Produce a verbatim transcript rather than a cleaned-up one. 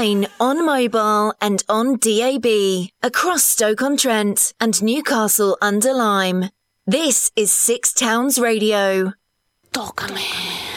online, on mobile and on D A B. Across Stoke-on-Trent and Newcastle under Lyme. This is Six Towns Radio. Tócame.